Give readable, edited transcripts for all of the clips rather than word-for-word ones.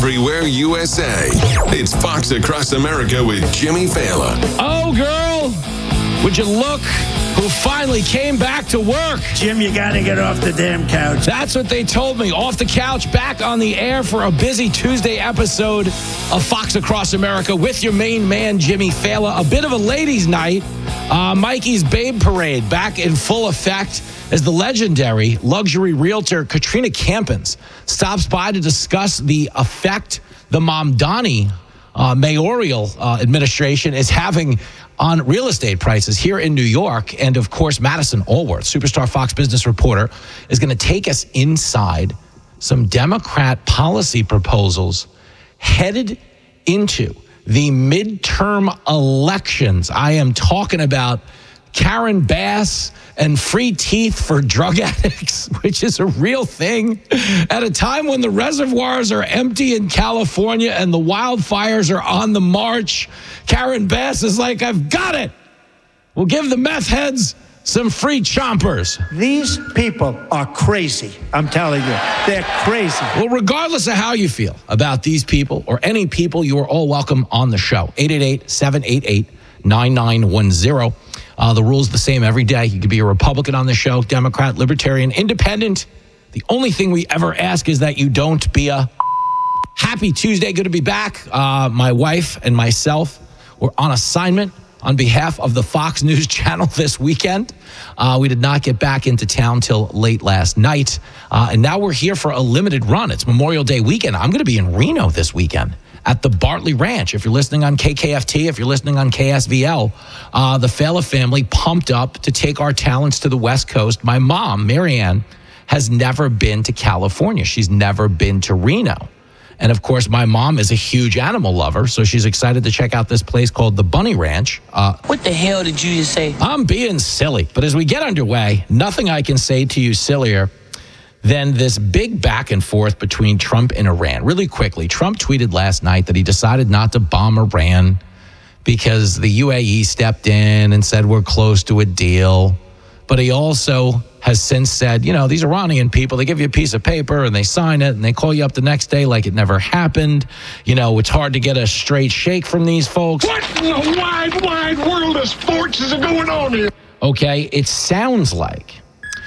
everywhere USA. It's Fox Across America with Jimmy Fallon. Oh, girl, would you look who finally came back to work? Jim, you got to get off the damn couch. That's what they told me. Off the couch, back on the air for a busy Tuesday episode of Fox Across America with your main man, Jimmy Fallon. A bit of a ladies' night. Mikey's Babe Parade back in full effect as the legendary luxury realtor Katrina Campins stops by to discuss the effect the Mamdani mayoral administration is having on real estate prices here in New York. And of course, Madison Allworth, superstar Fox Business reporter, is going to take us inside some Democrat policy proposals headed into the midterm elections. I am talking about Karen Bass and free teeth for drug addicts, which is a real thing. At a time when the reservoirs are empty in California and the wildfires are on the march, Karen Bass is like, I've got it. We'll give the meth heads some free chompers. These people are crazy. I'm telling you, they're crazy. Well, regardless of how you feel about these people or any people, you are all welcome on the show. 888-788-9910. The rule's the same every day. You could be a Republican on the show, Democrat, Libertarian, Independent. The only thing we ever ask is that you don't be a happy Tuesday. Good to be back. My wife and myself were on assignment on behalf of the Fox News Channel this weekend. We did not get back into town till late last night. And now we're here for a limited run. It's Memorial Day weekend. I'm going to be in Reno this weekend at the Bartley Ranch. If you're listening on KKFT, if you're listening on KSVL, the Fallon family pumped up to take our talents to the West Coast. My mom, Marianne, has never been to California. She's never been to Reno. And of course, my mom is a huge animal lover, so she's excited to check out this place called the Bunny Ranch. What the hell did you just say? I'm being silly. But as we get underway, nothing I can say to you sillier than this big back and forth between Trump and Iran. Really quickly, Trump tweeted last night that he decided not to bomb Iran because the UAE stepped in and said we're close to a deal. But he also has since said, you know, these Iranian people, they give you a piece of paper and they sign it and they call you up the next day like it never happened. You know, it's hard to get a straight shake from these folks. What in the wide, wide world of sports is going on here? Okay, it sounds like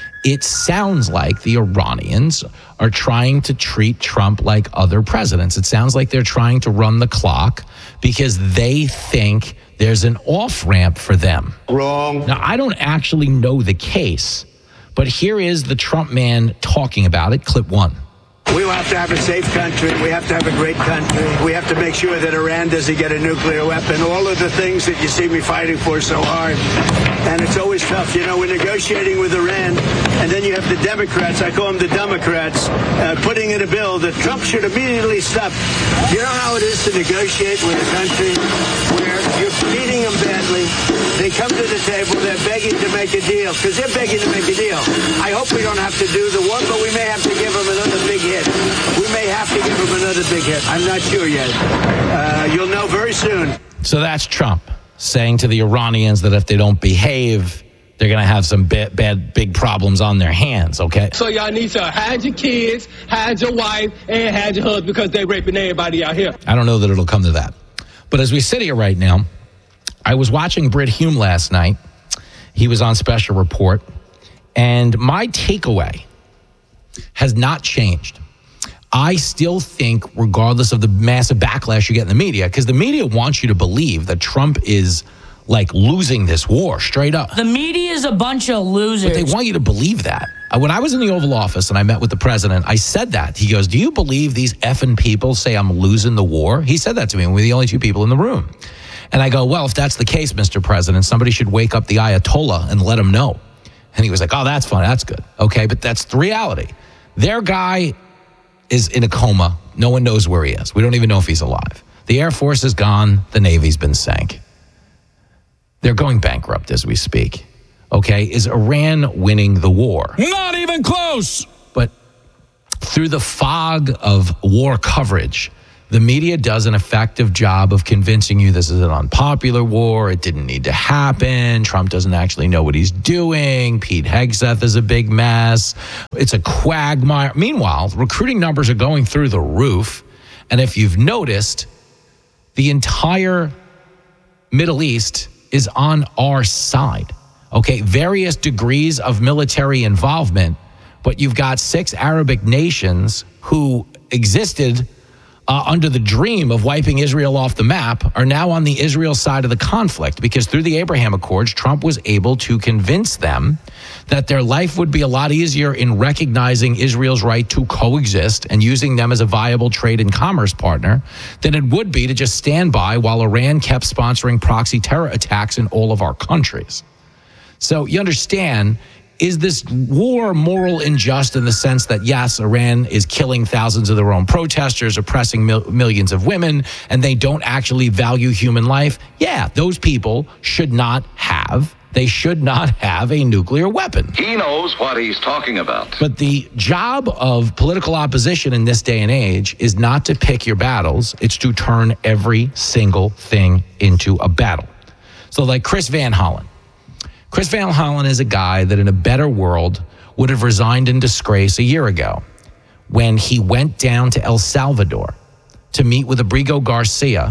the Iranians are trying to treat Trump like other presidents. It sounds like they're trying to run the clock because they think there's an off-ramp for them. Wrong. Now, I don't actually know the case, but here is the Trump man talking about it. Clip one. We have to have a safe country. We have to have a great country. We have to make sure that Iran doesn't get a nuclear weapon. All of the things that you see me fighting for so hard. And it's always tough. You know, we're negotiating with Iran, and then you have the Democrats, I call them the Democrats, putting in a bill that Trump should immediately stop. You know how it is to negotiate with a country where you're treating them badly. They come to the table, they're begging to make a deal, because they're begging to make a deal. I hope we don't have to do the one, but we may have to give them another big hit. We may have to give them another big hit. I'm not sure yet. You'll know very soon. So that's Trump saying to the Iranians that if they don't behave, they're going to have some big problems on their hands, okay? So y'all need to hide your kids, hide your wife, and hide your husband because they raping everybody out here. I don't know that it'll come to that. But as we sit here right now, I was watching Brit Hume last night. He was on Special Report. And my takeaway has not changed. I still think, regardless of the massive backlash you get in the media, because the media wants you to believe that Trump is like losing this war straight up. The media is a bunch of losers. But they want you to believe that. When I was in the Oval Office and I met with the president, I said that. He goes, do you believe these effing people say I'm losing the war? He said that to me, and we're the only two people in the room. And I go, well, if that's the case, Mr. President, somebody should wake up the Ayatollah and let him know. And he was like, oh, that's funny. That's good. Okay, but that's the reality. Their guy is in a coma. No one knows where he is. We don't even know if he's alive. The Air Force is gone. The Navy's been sank. They're going bankrupt as we speak. Okay, is Iran winning the war? Not even close. But through the fog of war coverage, the media does an effective job of convincing you this is an unpopular war. It didn't need to happen. Trump doesn't actually know what he's doing. Pete Hegseth is a big mess. It's a quagmire. Meanwhile, recruiting numbers are going through the roof. And if you've noticed, the entire Middle East is on our side. Okay, various degrees of military involvement, but you've got 6 Arabic nations who existed under the dream of wiping Israel off the map are now on the Israel side of the conflict, because through the Abraham Accords, Trump was able to convince them that their life would be a lot easier in recognizing Israel's right to coexist and using them as a viable trade and commerce partner than it would be to just stand by while Iran kept sponsoring proxy terror attacks in all of our countries. So you understand, is this war moral and just in the sense that, yes, Iran is killing thousands of their own protesters, oppressing millions of women, and they don't actually value human life? Yeah, those people should not have a nuclear weapon. He knows what he's talking about. But the job of political opposition in this day and age is not to pick your battles. It's to turn every single thing into a battle. So like Chris Van Hollen. Chris Van Hollen is a guy that in a better world would have resigned in disgrace a year ago when he went down to El Salvador to meet with Abrigo Garcia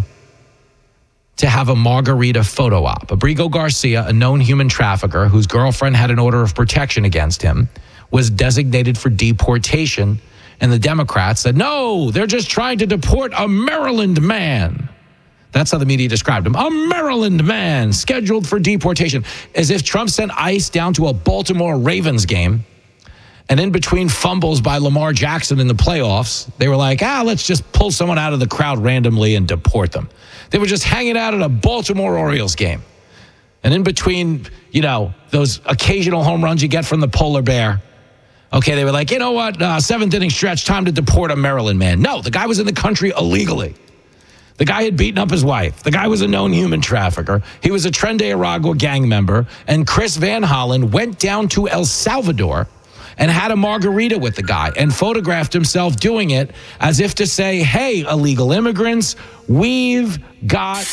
to have a margarita photo op. Abrigo Garcia, a known human trafficker whose girlfriend had an order of protection against him, was designated for deportation, and the Democrats said, no, they're just trying to deport a Maryland man. That's how the media described him. A Maryland man scheduled for deportation. As if Trump sent ICE down to a Baltimore Ravens game, and in between fumbles by Lamar Jackson in the playoffs, they were like, let's just pull someone out of the crowd randomly and deport them. They were just hanging out at a Baltimore Orioles game. And in between, those occasional home runs you get from the polar bear, okay, they were like, you know what, 7th inning stretch, time to deport a Maryland man. No, the guy was in the country illegally. The guy had beaten up his wife. The guy was a known human trafficker. He was a Tren de Aragua gang member. And Chris Van Hollen went down to El Salvador and had a margarita with the guy and photographed himself doing it as if to say, hey, illegal immigrants, we've got...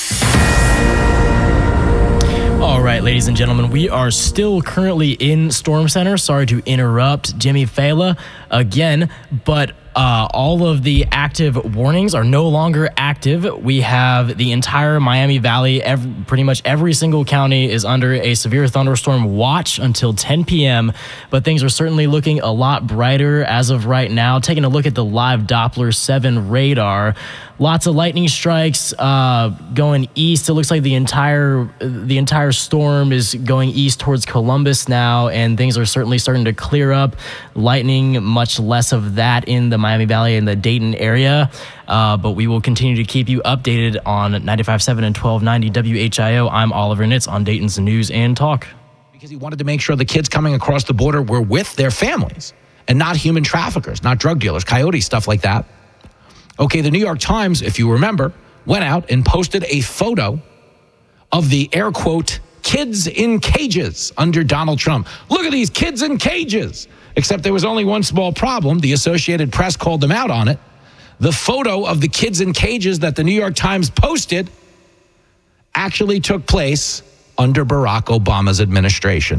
All right, ladies and gentlemen, we are still currently in Storm Center. Sorry to interrupt Jimmy Fallon again, but all of the active warnings are no longer active. We have the entire Miami Valley, pretty much every single county is under a severe thunderstorm watch until 10 p.m., but things are certainly looking a lot brighter as of right now. Taking a look at the live Doppler 7 radar, lots of lightning strikes going east. It looks like the entire storm is going east towards Columbus now, and things are certainly starting to clear up. Lightning, much less of that in the Miami Valley and the Dayton area. But we will continue to keep you updated on 95.7 and 1290 WHIO. I'm Oliver Nitz on Dayton's News and Talk. Because he wanted to make sure the kids coming across the border were with their families and not human traffickers, not drug dealers, coyotes, stuff like that. Okay, the New York Times, if you remember, went out and posted a photo of the air quote, kids in cages under Donald Trump. Look at these kids in cages. Except there was only one small problem. The Associated Press called them out on it. The photo of the kids in cages that the New York Times posted actually took place under Barack Obama's administration.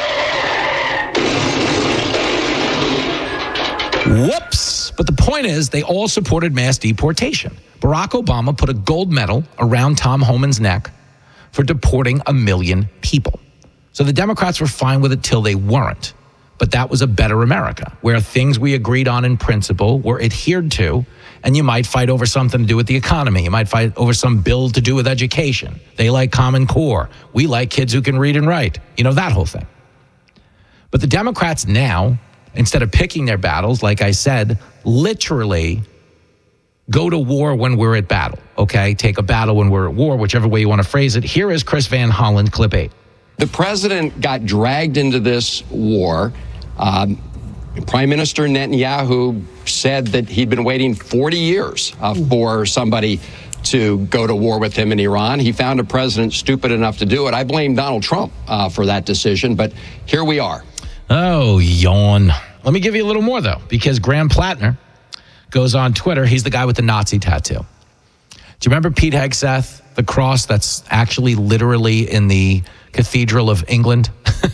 Whoops. But the point is, they all supported mass deportation. Barack Obama put a gold medal around Tom Homan's neck for deporting 1 million people. So the Democrats were fine with it till they weren't. But that was a better America, where things we agreed on in principle were adhered to, and you might fight over something to do with the economy. You might fight over some bill to do with education. They like Common Core. We like kids who can read and write. That whole thing. But the Democrats now, instead of picking their battles, like I said, literally go to war when we're at battle, okay? Take a battle when we're at war, whichever way you want to phrase it. Here is Chris Van Hollen, clip 8. The president got dragged into this war. Prime Minister Netanyahu said that he'd been waiting 40 years for somebody to go to war with him in Iran. He found a president stupid enough to do it. I blame Donald Trump for that decision, but here we are. Oh, yawn. Let me give you a little more, though, because Graham Plattner goes on Twitter. He's the guy with the Nazi tattoo. Do you remember Pete Hegseth, the cross that's actually literally in the Cathedral of England?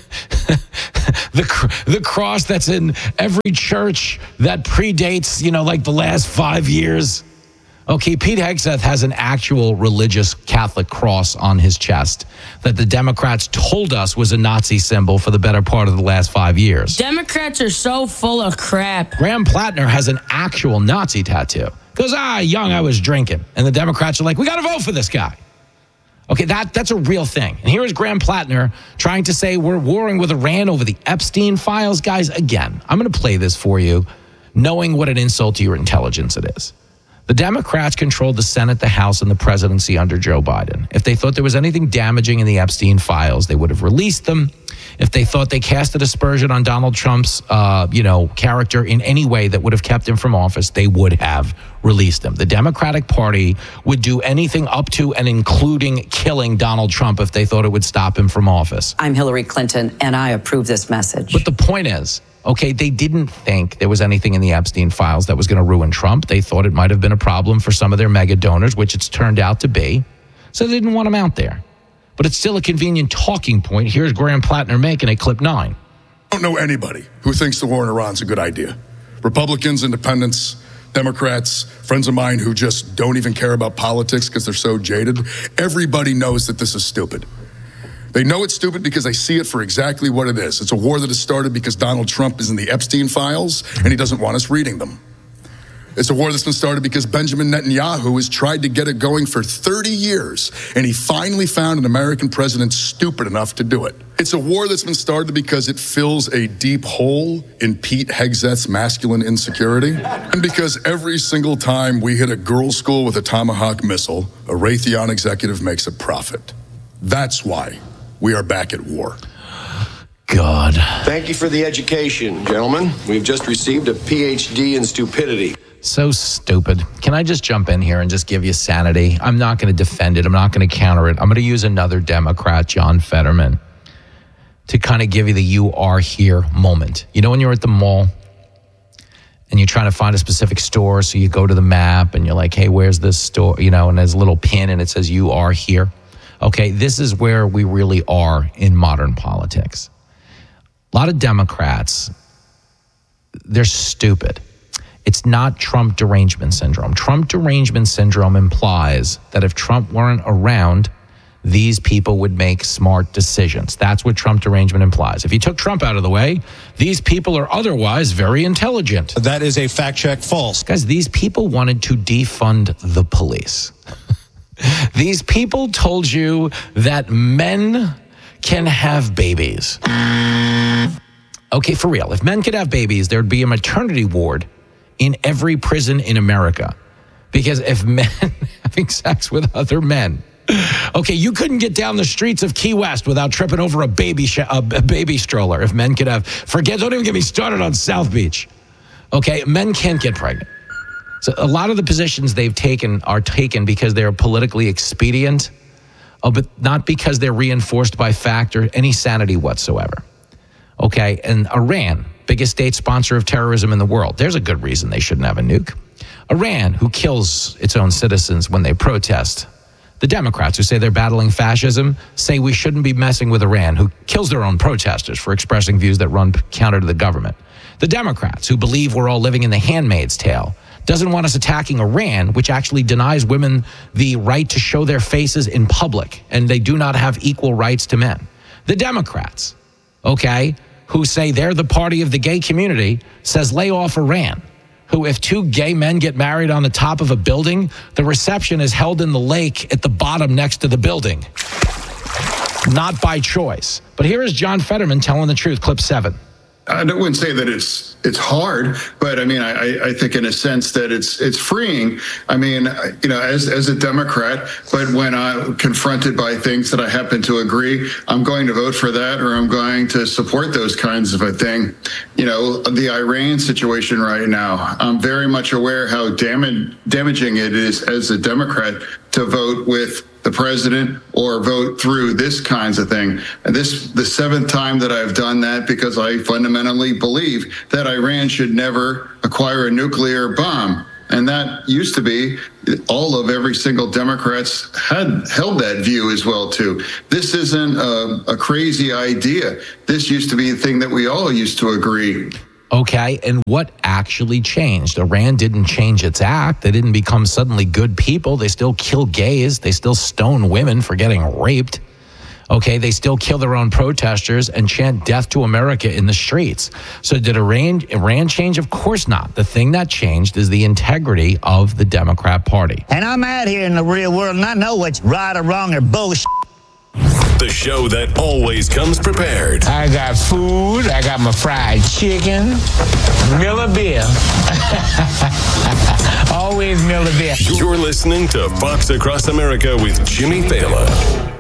the cross that's in every church that predates, like the last 5 years. Okay, Pete Hegseth has an actual religious Catholic cross on his chest that the Democrats told us was a Nazi symbol for the better part of the last 5 years. Democrats are so full of crap. Graham Plattner has an actual Nazi tattoo. Goes, young, I was drinking. And the Democrats are like, we got to vote for this guy. Okay, that's a real thing. And here is Graham Plattner trying to say we're warring with Iran over the Epstein files. Guys, again, I'm going to play this for you, knowing what an insult to your intelligence it is. The Democrats controlled the Senate, the House, and the presidency under Joe Biden. If they thought there was anything damaging in the Epstein files, they would have released them. If they thought they cast a aspersion on Donald Trump's, character in any way that would have kept him from office, they would have released him. The Democratic Party would do anything up to and including killing Donald Trump if they thought it would stop him from office. I'm Hillary Clinton, and I approve this message. But the point is, okay, they didn't think there was anything in the Epstein files that was going to ruin Trump. They thought it might have been a problem for some of their mega donors, which it's turned out to be. So they didn't want him out there. But it's still a convenient talking point. Here's Graham Plattner making it, clip 9. I don't know anybody who thinks the war in Iran's a good idea. Republicans, independents, Democrats, friends of mine who just don't even care about politics because they're so jaded. Everybody knows that this is stupid. They know it's stupid because they see it for exactly what it is. It's a war that has started because Donald Trump is in the Epstein files and he doesn't want us reading them. It's a war that's been started because Benjamin Netanyahu has tried to get it going for 30 years, and he finally found an American president stupid enough to do it. It's a war that's been started because it fills a deep hole in Pete Hegseth's masculine insecurity, and because every single time we hit a girls' school with a Tomahawk missile, a Raytheon executive makes a profit. That's why we are back at war. God. Thank you for the education, gentlemen. We've just received a PhD in stupidity. So stupid. Can I just jump in here and just give you sanity? I'm not going to defend it. I'm not going to counter it. I'm going to use another Democrat, John Fetterman, to kind of give you the you are here moment. You know when you're at the mall and you're trying to find a specific store, so you go to the map and you're like, hey, where's this store? And there's a little pin and it says you are here. Okay, this is where we really are in modern politics. A lot of Democrats, they're stupid. It's not Trump derangement syndrome. Trump derangement syndrome implies that if Trump weren't around, these people would make smart decisions. That's what Trump derangement implies. If you took Trump out of the way, these people are otherwise very intelligent. That is a fact check false. Guys, these people wanted to defund the police. These people told you that men can have babies. Okay, for real. If men could have babies, there'd be a maternity ward in every prison in America. Because if men having sex with other men, okay, you couldn't get down the streets of Key West without tripping over a baby stroller. If men could have, don't even get me started on South Beach. Okay, men can't get pregnant. So a lot of the positions they've taken are taken because they're politically expedient, but not because they're reinforced by fact or any sanity whatsoever. Okay, and Iran, biggest state sponsor of terrorism in the world. There's a good reason they shouldn't have a nuke. Iran, who kills its own citizens when they protest. The Democrats, who say they're battling fascism, say we shouldn't be messing with Iran, who kills their own protesters for expressing views that run counter to the government. The Democrats, who believe we're all living in the Handmaid's Tale, doesn't want us attacking Iran, which actually denies women the right to show their faces in public, and they do not have equal rights to men. The Democrats, okay, who say they're the party of the gay community, says lay off Iran, who if two gay men get married on the top of a building, the reception is held in the lake at the bottom next to the building. Not by choice. But here is John Fetterman telling the truth, clip 7. I wouldn't say that it's hard, but I mean, I think in a sense that it's freeing. I mean, as a Democrat, but when I'm confronted by things that I happen to agree, I'm going to vote for that, or I'm going to support those kinds of a thing. The Iran situation right now, I'm very much aware how damaging it is as a Democrat to vote with the president or vote through this kinds of thing. And this the 7th time that I've done that, because I fundamentally believe that Iran should never acquire a nuclear bomb. And that used to be every single Democrats had held that view as well too. This isn't a crazy idea. This used to be a thing that we all used to agree. Okay, and what actually changed? Iran didn't change its act. They didn't become suddenly good people. They still kill gays. They still stone women for getting raped. Okay, they still kill their own protesters and chant death to America in the streets. So did Iran change? Of course not. The thing that changed is the integrity of the Democrat Party. And I'm out here in the real world and I know what's right or wrong or bullshit. The show that always comes prepared. I got food. I got my fried chicken. Miller beer. Always Miller beer. You're listening to Fox Across America with Jimmy Failla.